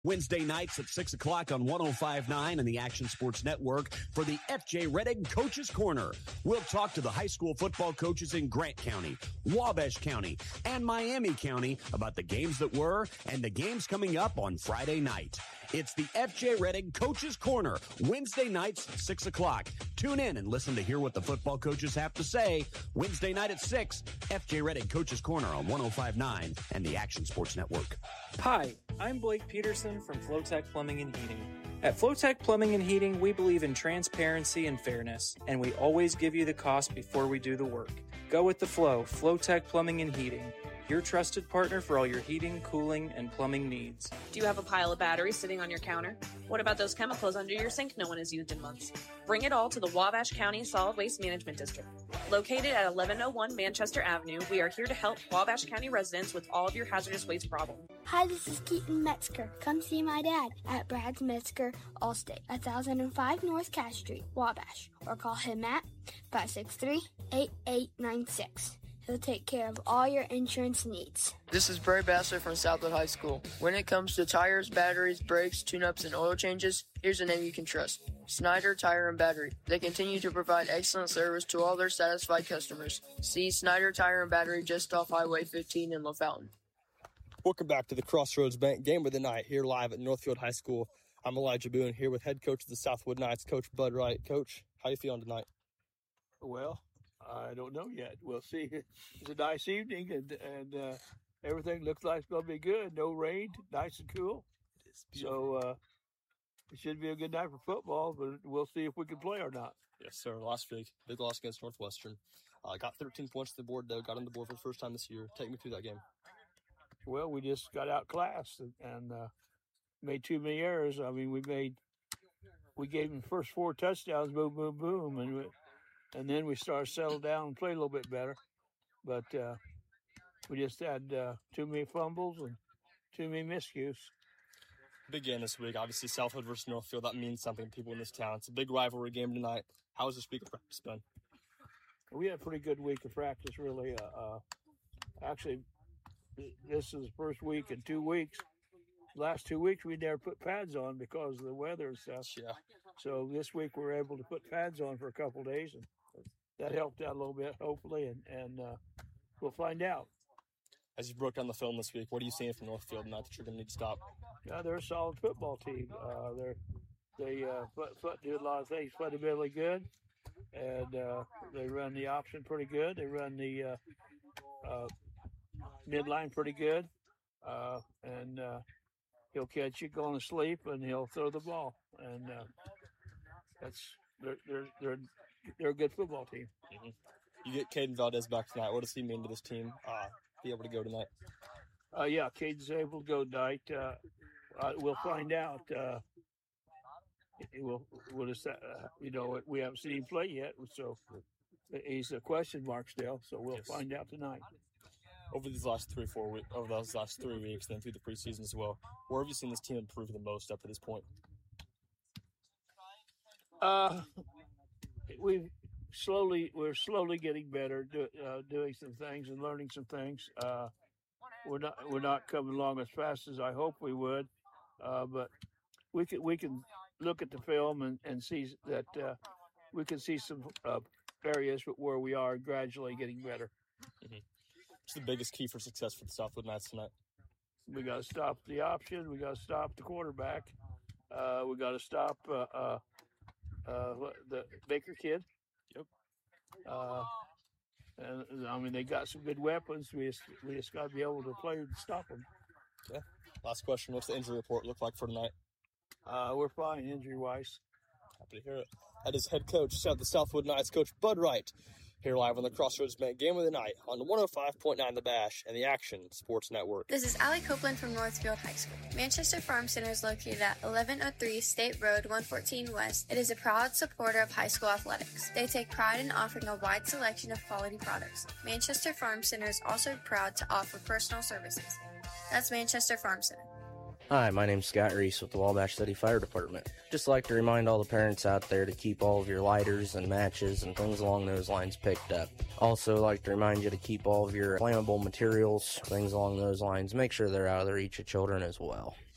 Wednesday nights at 6 o'clock on 105.9 and the Action Sports Network for the FJ Rettig Coaches Corner. We'll talk to the high school football coaches in Grant County, Wabash County, and Miami County about the games that were and the games coming up on Friday night. It's the FJ Rettig Coaches Corner, Wednesday nights at 6 o'clock. Tune in and listen to hear what the football coaches have to say. Wednesday night at 6, FJ Rettig Coaches Corner on 105.9 and the Action Sports Network. Hi, I'm Blake Peterson from Flowtech Plumbing and Heating. At Flowtech Plumbing and Heating, we believe in transparency and fairness, and we always give you the cost before we do the work. Go with the flow. Flowtech Plumbing and Heating, your trusted partner for all your heating, cooling, and plumbing needs. Do you have a pile of batteries sitting on your counter? What about those chemicals under your sink no one has used in months? Bring it all to the Wabash County Solid Waste Management District. Located at 1101 Manchester Avenue, we are here to help Wabash County residents with all of your hazardous waste problems. Hi, this is Keaton Metzger. Come see my dad at Brad's Metzger Allstate, 1005 North Cash Street, Wabash, or call him at 563-8896. He'll take care of all your insurance needs. This is Bray Bassler from Southwood High School. When it comes to tires, batteries, brakes, tune-ups, and oil changes, here's a name you can trust. Snyder Tire and Battery. They continue to provide excellent service to all their satisfied customers. See Snyder Tire and Battery just off Highway 15 in LaFountain. Welcome back to the Crossroads Bank Game of the Night here live at Northfield High School. I'm Elijah Boone here with head coach of the Southwood Knights, Coach Bud Wright. Coach, how you feeling tonight? Well, I don't know yet. We'll see. It's a nice evening, and everything looks like it's going to be good. No rain, nice and cool. So it should be a good night for football, but we'll see if we can play or not. Yes, sir. Last week, big loss against Northwestern. Got 13 points to the board, though. Got on the board for the first time this year. Take me through that game. Well, we just got outclassed and made too many errors. I mean, we gave them the first 4 touchdowns, boom, boom, boom, and then we started to settle down and play a little bit better. But we just had too many fumbles and too many miscues. Big game this week. Obviously, Southwood versus Northfield. That means something to people in this town. It's a big rivalry game tonight. How has this week of practice been? We had a pretty good week of practice, really. Actually, this is the first week in 2 weeks. Last 2 weeks, we never put pads on because of the weather and stuff. Yeah. So this week, we were able to put pads on for a couple of days, and that helped out a little bit, hopefully, and we'll find out. As you broke down the film this week, what are you seeing from Northfield now that you're going to need to stop? Yeah, they're a solid football team. They do a lot of things fundamentally good, and they run the option pretty good. They run the midline pretty good, and he'll catch you going to sleep, and he'll throw the ball, and they're a good football team. Mm-hmm. You get Caden Valdez back tonight. What does he mean to this team? Be able to go tonight? Yeah, Caden's able to go tonight. We'll find out. We'll just, we haven't seen him play yet, so he's a question mark still. So we'll find out tonight. Over these last 3 weeks, then through the preseason as well, where have you seen this team improve the most up to this point? We're slowly getting better, doing some things and learning some things. We're not coming along as fast as I hope we would, but we can look at the film and see that we can see some areas where we are gradually getting better. Mm-hmm. What's the biggest key for success for the Southwood Knights tonight? We got to stop the option. We got to stop the quarterback. We got to stop the Baker kid. Yep. And I mean, they got some good weapons. We just got to be able to play to stop them. Yeah. Last question: what's the injury report look like for tonight? We're fine injury-wise. Happy to hear it. That is head coach of the Southwood Knights, Coach Bud Wright, here live on the Crossroads Bank Game of the Night on 105.9 The Bash and the Action Sports Network. This is Allie Copeland from Northfield High School. Manchester Farm Center is located at 1103 State Road 114 West. It is a proud supporter of high school athletics. They take pride in offering a wide selection of quality products. Manchester Farm Center is also proud to offer personal services. That's Manchester Farm Center. Hi, my name's Scott Reese with the Wabash City Fire Department. Just like to remind all the parents out there to keep all of your lighters and matches and things along those lines picked up. Also like to remind you to keep all of your flammable materials, things along those lines, make sure they're out of the reach of children as well.